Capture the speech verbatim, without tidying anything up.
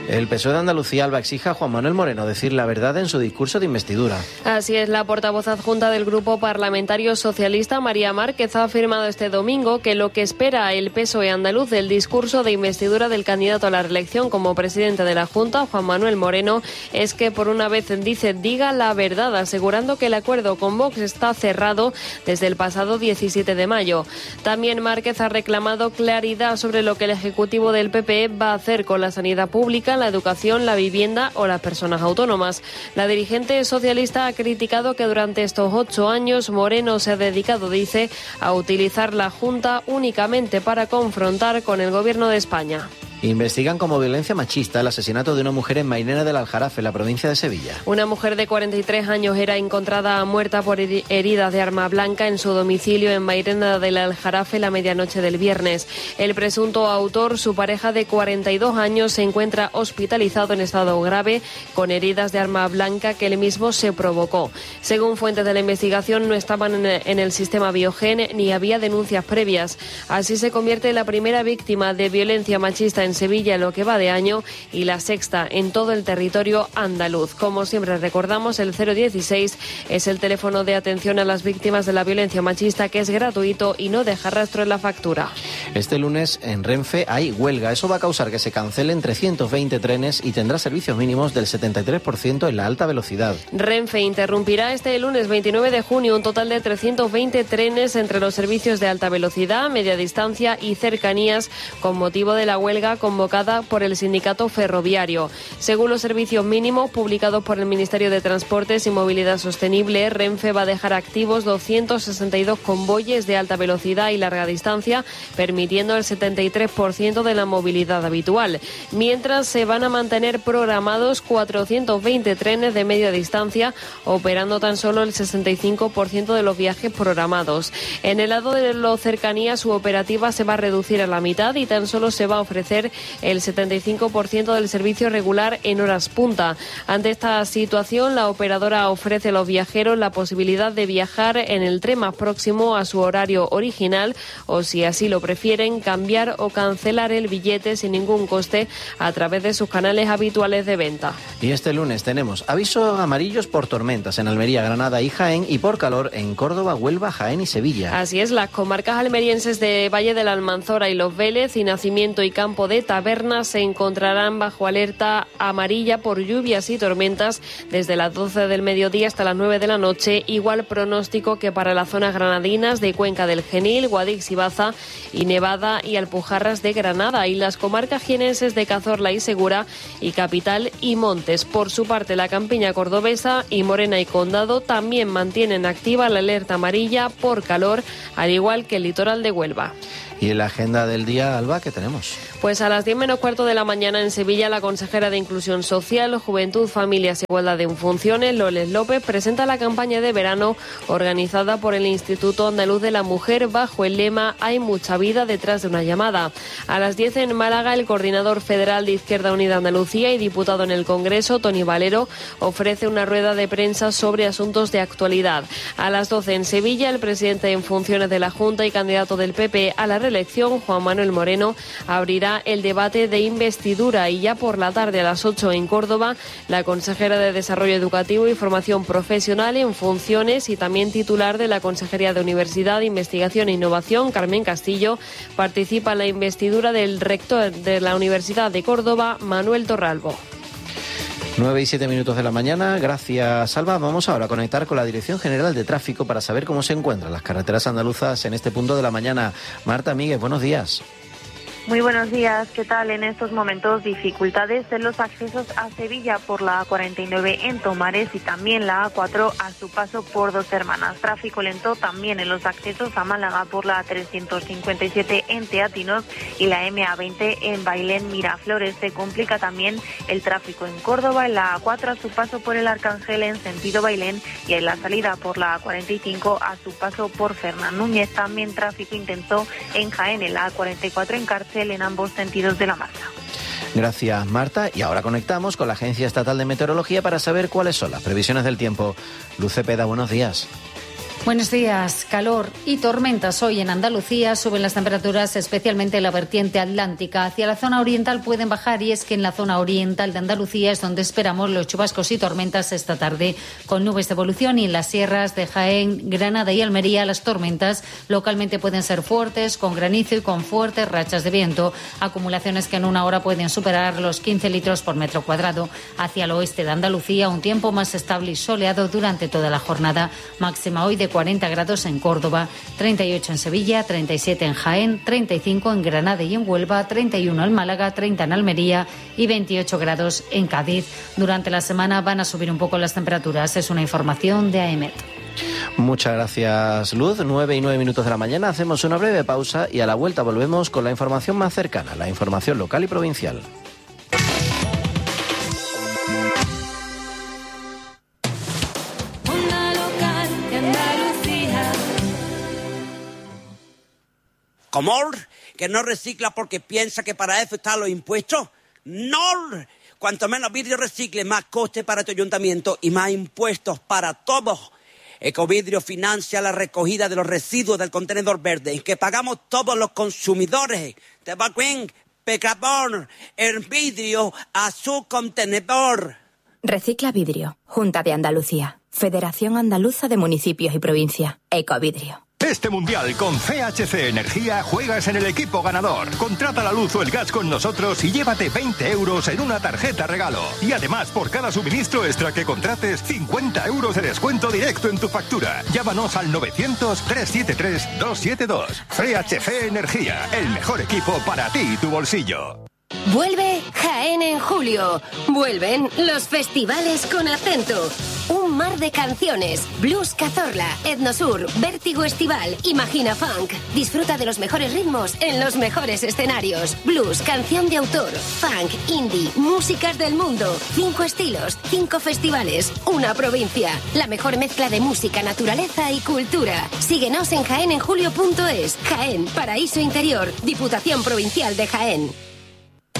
El P S O E de Andalucía, Alba, exige a Juan Manuel Moreno decir la verdad en su discurso de investidura. Así es, la portavoz adjunta del Grupo Parlamentario Socialista, María Márquez, ha afirmado este domingo que lo que espera el P S O E andaluz del discurso de investidura del candidato a la reelección como presidente de la Junta, Juan Manuel Moreno, es que por una vez dice diga la verdad, asegurando que el acuerdo con Vox está cerrado desde el pasado diecisiete de mayo. También Márquez ha reclamado claridad sobre lo que el Ejecutivo del P P E va a hacer con la sanidad pública, la educación, la vivienda o las personas autónomas. La dirigente socialista ha criticado que durante estos ocho años Moreno se ha dedicado, dice, a utilizar la Junta únicamente para confrontar con el Gobierno de España. Investigan como violencia machista el asesinato de una mujer en Mairena del Aljarafe, en la provincia de Sevilla. Una mujer de cuarenta y tres años era encontrada muerta por heridas de arma blanca en su domicilio en Mairena del Aljarafe la medianoche del viernes. El presunto autor, su pareja de cuarenta y dos años, se encuentra hospitalizado en estado grave con heridas de arma blanca que él mismo se provocó. Según fuentes de la investigación, no estaban en el sistema Biogen ni había denuncias previas. Así se convierte en la primera víctima de violencia machista en Sevilla lo que va de año y la sexta en todo el territorio andaluz. Como siempre recordamos, el cero dieciséis es el teléfono de atención a las víctimas de la violencia machista, que es gratuito y no deja rastro en la factura. Este lunes en Renfe hay huelga. Eso va a causar que se cancelen trescientos veinte trenes y tendrá servicios mínimos del setenta y tres por ciento en la alta velocidad. Renfe interrumpirá este lunes veintinueve de junio un total de trescientos veinte trenes entre los servicios de alta velocidad, media distancia y cercanías con motivo de la huelga convocada por el sindicato ferroviario. Según los servicios mínimos publicados por el Ministerio de Transportes y Movilidad Sostenible, Renfe va a dejar activos doscientos sesenta y dos convoyes de alta velocidad y larga distancia, permitiendo el setenta y tres por ciento de la movilidad habitual, mientras se van a mantener programados cuatrocientos veinte trenes de media distancia, operando tan solo el sesenta y cinco por ciento de los viajes programados. En el lado de los cercanías, su operativa se va a reducir a la mitad y tan solo se va a ofrecer el setenta y cinco por ciento del servicio regular en horas punta. Ante esta situación, la operadora ofrece a los viajeros la posibilidad de viajar en el tren más próximo a su horario original o, si así lo prefieren, cambiar o cancelar el billete sin ningún coste a través de sus canales habituales de venta. Y este lunes tenemos avisos amarillos por tormentas en Almería, Granada y Jaén, y por calor en Córdoba, Huelva, Jaén y Sevilla. Así es, las comarcas almerienses de Valle de la Almanzora y Los Vélez y Nacimiento y Campo de Taberna se encontrarán bajo alerta amarilla por lluvias y tormentas desde las doce del mediodía hasta las nueve de la noche. Igual pronóstico que para las zonas granadinas de Cuenca del Genil, Guadix y Baza y Nevada y Alpujarras de Granada, y las comarcas jienenses de Cazorla y Segura y Capital y Montes. Por su parte, la campiña cordobesa y Morena y Condado también mantienen activa la alerta amarilla por calor, al igual que el litoral de Huelva. Y en la agenda del día, Alba, ¿qué tenemos? Pues a las diez menos cuarto de la mañana en Sevilla, la consejera de Inclusión Social, Juventud, Familias e Igualdad de Funciones, Loles López, presenta la campaña de verano organizada por el Instituto Andaluz de la Mujer bajo el lema Hay mucha vida detrás de una llamada. A las diez en Málaga, el coordinador federal de Izquierda Unida Andalucía y diputado en el Congreso, Toni Valero, ofrece una rueda de prensa sobre asuntos de actualidad. A las doce en Sevilla, el presidente en funciones de la Junta y candidato del P P a la reelección, Juan Manuel Moreno, abrirá el debate de investidura, y ya por la tarde a las ocho en Córdoba, la consejera de Desarrollo Educativo y Formación Profesional en funciones y también titular de la Consejería de Universidad, Investigación e Innovación, Carmen Castillo, participa en la investidura del rector de la Universidad de Córdoba, Manuel Torralbo. nueve y siete minutos de la mañana. Gracias, Alba. Vamos ahora a conectar con la Dirección General de Tráfico para saber cómo se encuentran las carreteras andaluzas en este punto de la mañana. Marta Míguez, buenos días. Muy buenos días, ¿qué tal? En estos momentos dificultades en los accesos a Sevilla por la A cuarenta y nueve en Tomares y también la A cuatro a su paso por Dos Hermanas. Tráfico lento también en los accesos a Málaga por la A trescientos cincuenta y siete en Teatinos y la M A veinte en Bailén Miraflores. Se complica también el tráfico en Córdoba en la A cuatro a su paso por el Arcángel en sentido Bailén y en la salida por la A cuarenta y cinco a su paso por Fernán Núñez. También tráfico intenso en Jaén en la A cuarenta y cuatro en Cárcel en ambos sentidos de la marcha. Gracias, Marta. Y ahora conectamos con la Agencia Estatal de Meteorología para saber cuáles son las previsiones del tiempo. Luz Cepeda, buenos días. Buenos días. Calor y tormentas hoy en Andalucía. Suben las temperaturas, especialmente en la vertiente atlántica. Hacia la zona oriental pueden bajar, y es que en la zona oriental de Andalucía es donde esperamos los chubascos y tormentas esta tarde, con nubes de evolución, y en las sierras de Jaén, Granada y Almería las tormentas localmente pueden ser fuertes, con granizo y con fuertes rachas de viento. Acumulaciones que en una hora pueden superar los quince litros por metro cuadrado. Hacia el oeste de Andalucía, un tiempo más estable y soleado durante toda la jornada. Máxima hoy de cuarenta grados en Córdoba, treinta y ocho en Sevilla, treinta y siete en Jaén, treinta y cinco en Granada y en Huelva, treinta y uno en Málaga, treinta en Almería y veintiocho grados en Cádiz. Durante la semana van a subir un poco las temperaturas. Es una información de AEMET. Muchas gracias, Luz. Nueve y nueve minutos de la mañana. Hacemos una breve pausa y a la vuelta volvemos con la información más cercana, la información local y provincial. ¿Comor? ¿Que no recicla porque piensa que para eso están los impuestos? ¡No! Cuanto menos vidrio recicle, más coste para tu ayuntamiento y más impuestos para todos. Ecovidrio financia la recogida de los residuos del contenedor verde, en que pagamos todos los consumidores. Te va a pecador, el vidrio a su contenedor. Recicla Vidrio. Junta de Andalucía. Federación Andaluza de Municipios y Provincia. Ecovidrio. Este mundial con C H C Energía juegas en el equipo ganador. Contrata la luz o el gas con nosotros y llévate veinte euros en una tarjeta regalo. Y además, por cada suministro extra que contrates, cincuenta euros de descuento directo en tu factura. Llámanos al novecientos, trescientos setenta y tres, doscientos setenta y dos. C H C Energía, el mejor equipo para ti y tu bolsillo. Vuelve Jaén en julio. Vuelven los festivales con acento. Un mar de canciones. Blues Cazorla, Etnosur, Vértigo Estival, Imagina Funk. Disfruta de los mejores ritmos en los mejores escenarios. Blues, canción de autor, funk, indie, músicas del mundo. Cinco estilos, cinco festivales, una provincia. La mejor mezcla de música, naturaleza y cultura. Síguenos en jaén en julio punto es. Jaén, paraíso interior. Diputación Provincial de Jaén.